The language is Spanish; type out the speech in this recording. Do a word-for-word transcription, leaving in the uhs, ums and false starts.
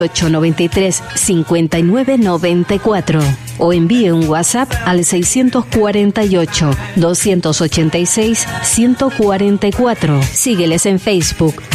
ocho noventa y tres, cincuenta y nueve noventa y cuatro o envíe un WhatsApp al seiscientos cuarenta y ocho, doscientos ochenta y seis, ciento cuarenta y cuatro. Sígueles en Facebook,